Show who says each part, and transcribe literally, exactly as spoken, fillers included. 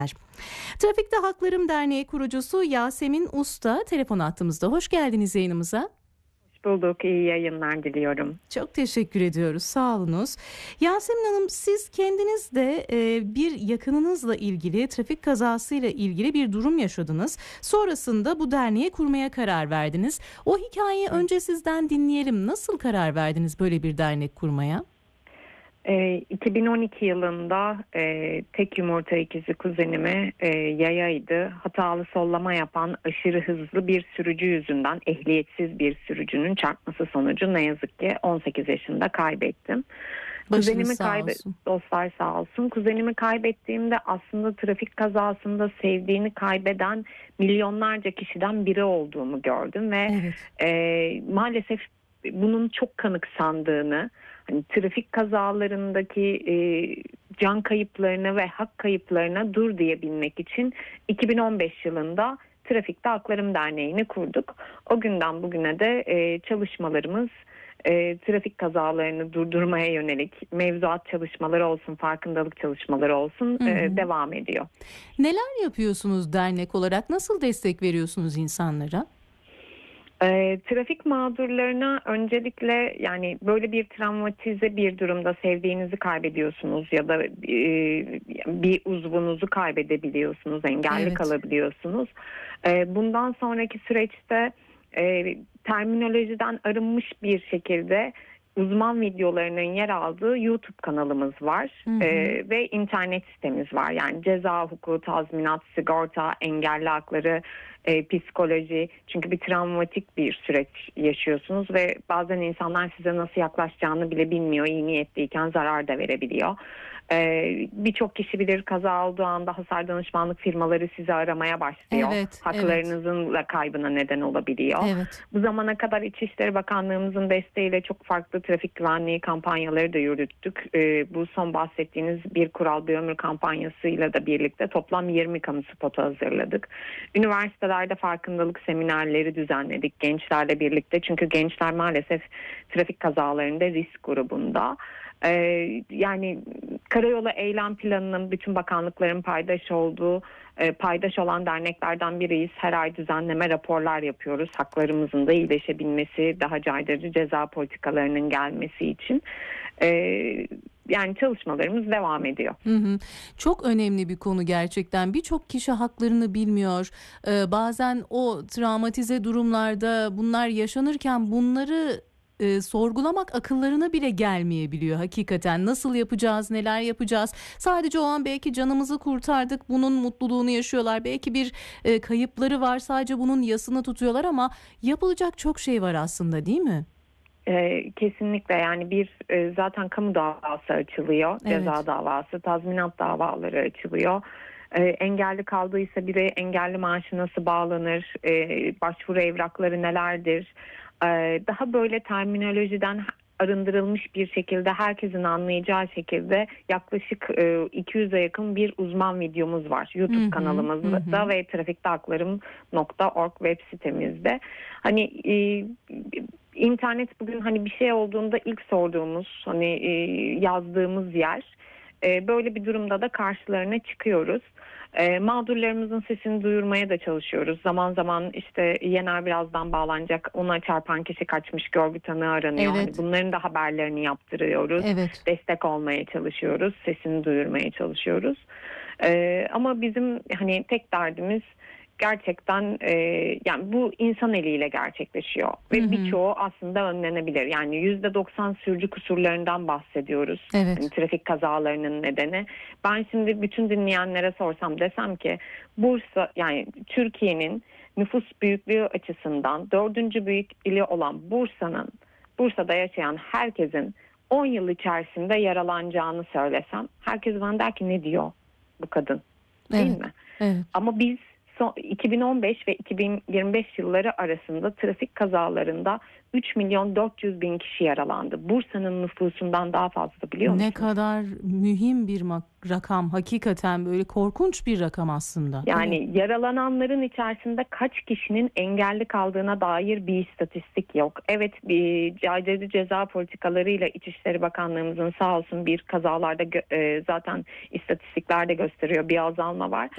Speaker 1: Trafikte Haklarım Derneği kurucusu Yasemin Usta telefon attığımızda. Hoş geldiniz yayınımıza.
Speaker 2: Hoş bulduk. İyi yayınlar diliyorum.
Speaker 1: Çok teşekkür ediyoruz. Sağ olunuz. Yasemin Hanım, siz kendiniz de e, bir yakınınızla ilgili trafik kazasıyla ilgili bir durum yaşadınız. Sonrasında bu derneği kurmaya karar verdiniz. O hikayeyi önce sizden dinleyelim. Nasıl karar verdiniz böyle bir dernek kurmaya?
Speaker 2: E, iki bin on iki yılında e, tek yumurta ikizi kuzenime e, yayaydı. Hatalı sollama yapan aşırı hızlı bir sürücü yüzünden ehliyetsiz bir sürücünün çarpması sonucu ne yazık ki on sekiz yaşında kaybettim.
Speaker 1: Başınız
Speaker 2: Kuzenimi
Speaker 1: sağ
Speaker 2: kaybe-
Speaker 1: olsun.
Speaker 2: Dostlar sağ olsun. Kuzenimi kaybettiğimde aslında trafik kazasında sevdiğini kaybeden milyonlarca kişiden biri olduğumu gördüm ve
Speaker 1: Evet.
Speaker 2: e, maalesef bunun çok kanıksandığını, hani trafik kazalarındaki e, can kayıplarına ve hak kayıplarına dur diyebilmek için iki bin on beş yılında Trafikte Haklarım Derneği'ni kurduk. O günden bugüne de e, çalışmalarımız e, trafik kazalarını durdurmaya yönelik mevzuat çalışmaları olsun, farkındalık çalışmaları olsun
Speaker 1: Hı hı.
Speaker 2: e, devam ediyor.
Speaker 1: Neler yapıyorsunuz dernek olarak? Nasıl destek veriyorsunuz insanlara?
Speaker 2: E, trafik mağdurlarına öncelikle, yani böyle bir travmatize bir durumda sevdiğinizi kaybediyorsunuz ya da e, bir uzvunuzu kaybedebiliyorsunuz, engelli
Speaker 1: Evet.
Speaker 2: kalabiliyorsunuz. E, bundan sonraki süreçte e, terminolojiden arınmış bir şekilde uzman videolarının yer aldığı YouTube kanalımız var.
Speaker 1: Hı hı.
Speaker 2: E, ve internet sitemiz var. Yani ceza hukuku, tazminat, sigorta, engelli hakları, e, psikoloji. Çünkü bir travmatik bir süreç yaşıyorsunuz ve bazen insanlar size nasıl yaklaşacağını bile bilmiyor. İyi niyetliyken zarar da verebiliyor. E, Birçok kişi bilir, kaza olduğu anda hasar danışmanlık firmaları sizi aramaya başlıyor.
Speaker 1: Evet, evet.
Speaker 2: Haklarınızın da kaybına neden olabiliyor.
Speaker 1: Evet.
Speaker 2: Bu zamana kadar İçişleri Bakanlığımızın desteğiyle çok farklı trafik güvenliği kampanyaları da yürüttük. Ee, bu son bahsettiğiniz Bir Kural Bir Ömür kampanyasıyla da birlikte toplam yirmi kamu spotu hazırladık. Üniversitelerde farkındalık seminerleri düzenledik gençlerle birlikte. Çünkü gençler maalesef trafik kazalarında risk grubunda. Ee, yani Karayolu Eylem Planı'nın bütün bakanlıkların paydaş olduğu, e, paydaş olan derneklerden biriyiz. Her ay düzenleme raporlar yapıyoruz. Haklarımızın da iyileşebilmesi, daha caydırıcı ceza politikalarının gelmesi için. Ee, yani çalışmalarımız devam ediyor.
Speaker 1: Hı hı. Çok önemli bir konu gerçekten. Birçok kişi haklarını bilmiyor. Ee, bazen o travmatize durumlarda bunlar yaşanırken bunları e, sorgulamak akıllarına bile gelmeyebiliyor hakikaten. Nasıl yapacağız, neler yapacağız? Sadece o an belki canımızı kurtardık, bunun mutluluğunu yaşıyorlar. Belki bir e, kayıpları var, sadece bunun yasını tutuyorlar ama yapılacak çok şey var aslında, değil mi?
Speaker 2: Ee, kesinlikle, yani bir e, zaten kamu davası açılıyor,
Speaker 1: Evet.
Speaker 2: ceza davası, tazminat davaları açılıyor. Ee, engelli kaldıysa biri engelli maaşı nasıl bağlanır, ee, başvuru evrakları nelerdir, ee, daha böyle terminolojiden arındırılmış bir şekilde herkesin anlayacağı şekilde yaklaşık e, iki yüze yakın bir uzman videomuz var YouTube
Speaker 1: Hı hı,
Speaker 2: kanalımızda
Speaker 1: hı hı.
Speaker 2: ve trafikte haklarım nokta org web sitemizde. Hani e, İnternet bugün hani bir şey olduğunda ilk sorduğumuz, hani e, yazdığımız yer. E, böyle bir durumda da karşılarına çıkıyoruz. E, mağdurlarımızın sesini duyurmaya da çalışıyoruz. Zaman zaman işte Yener birazdan bağlanacak. Ona çarpan kişi kaçmış, görgü tanığı aranıyor.
Speaker 1: Evet.
Speaker 2: Hani bunların da haberlerini yaptırıyoruz.
Speaker 1: Evet.
Speaker 2: Destek olmaya çalışıyoruz. Sesini duyurmaya çalışıyoruz. E, ama bizim hani tek derdimiz gerçekten e, yani bu insan eliyle gerçekleşiyor ve
Speaker 1: Hı hı.
Speaker 2: birçoğu aslında önlenebilir. Yani yüzde doksan sürücü kusurlarından bahsediyoruz.
Speaker 1: Evet.
Speaker 2: Hani trafik kazalarının nedeni. Ben şimdi bütün dinleyenlere sorsam, desem ki Bursa, yani Türkiye'nin nüfus büyüklüğü açısından dördüncü büyük ili olan Bursa'nın Bursa'da yaşayan herkesin on yıl içerisinde yaralanacağını söylesem, herkes bana der ki ne diyor bu kadın, değil
Speaker 1: Evet.
Speaker 2: mi?
Speaker 1: Evet.
Speaker 2: Ama biz iki bin on beş ve iki bin yirmi beş yılları arasında trafik kazalarında üç milyon dört yüz bin kişi yaralandı. Bursa'nın nüfusundan daha fazla, biliyor
Speaker 1: Ne
Speaker 2: musunuz?
Speaker 1: kadar mühim bir mak- rakam, hakikaten böyle korkunç bir rakam aslında.
Speaker 2: Yani
Speaker 1: Evet.
Speaker 2: yaralananların içerisinde kaç kişinin engelli kaldığına dair bir istatistik yok. Evet, bir caydırıcı ceza politikalarıyla İçişleri Bakanlığımızın sağ olsun bir kazalarda gö- e, zaten istatistiklerde gösteriyor, bir azalma var.